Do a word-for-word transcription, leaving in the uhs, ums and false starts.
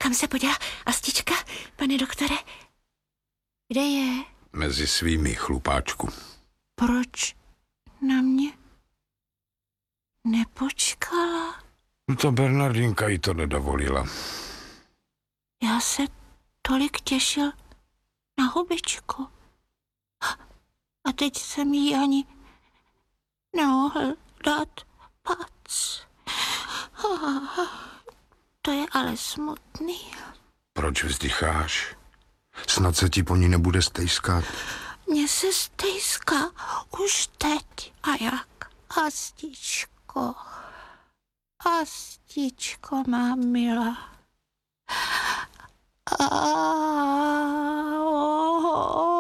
Kam se poděla Astička, pane doktore? Kde je? Mezi svými, chlupáčku. Proč na mě nepočkala? No ta Bernardinka jí to nedovolila. Já se tolik těšil na hubičku. A teď jsem jí ani nemohl dát pac. To je ale smutný. Proč vzdycháš? Snad se ti po ní nebude stejskat. Mně se stejská už teď. A jak? Astičko. Astičko má milá. A